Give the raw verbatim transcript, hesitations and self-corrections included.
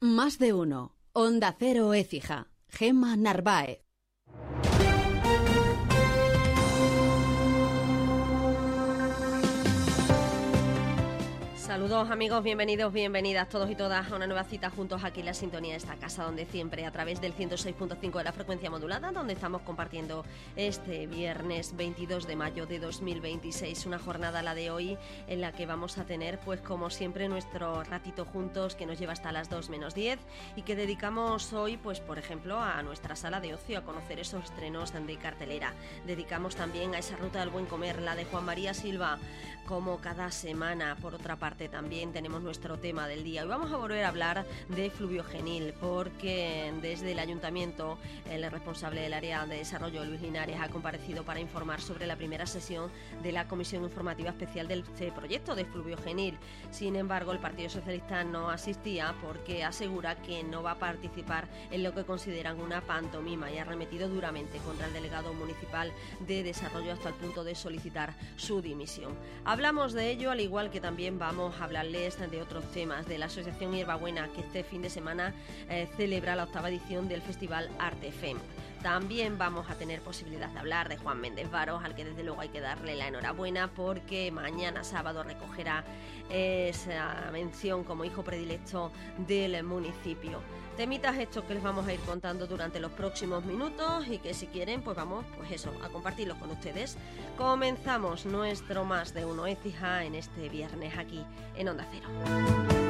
Más de uno. Onda Cero Écija. Gemma Narváez. Saludos amigos, bienvenidos, bienvenidas todos y todas a una nueva cita juntos aquí en la sintonía de esta casa, donde siempre a través del ciento seis punto cinco de la frecuencia modulada, donde estamos compartiendo este viernes veintidós de mayo de dos mil veintiséis, una jornada, la de hoy, en la que vamos a tener, pues como siempre, nuestro ratito juntos que nos lleva hasta las dos menos diez y que dedicamos hoy, pues por ejemplo, a nuestra sala de ocio, a conocer esos estrenos de cartelera. Dedicamos también a esa ruta del buen comer, la de Juan María Silva, como cada semana. Por otra parte, también tenemos nuestro tema del día. Hoy vamos a volver a hablar de Fluviogenil, porque desde el ayuntamiento el responsable del área de desarrollo, Luis Linares, ha comparecido para informar sobre la primera sesión de la comisión informativa especial del proyecto de Fluviogenil. Sin embargo, el Partido Socialista no asistía porque asegura que no va a participar en lo que consideran una pantomima y ha arremetido duramente contra el delegado municipal de desarrollo hasta el punto de solicitar su dimisión. Hablamos de ello, al igual que también vamos a hablarles de otros temas, de la Asociación Hierbabuena, que este fin de semana eh, celebra la octava edición del Festival Artefem. También vamos a tener posibilidad de hablar de Juan Méndez Varos, al que desde luego hay que darle la enhorabuena porque mañana sábado recogerá esa mención como hijo predilecto del municipio. Temitas estos que les vamos a ir contando durante los próximos minutos y que si quieren, pues vamos, pues eso, a compartirlos con ustedes. Comenzamos nuestro Más de Uno Écija en este viernes aquí en Onda Cero.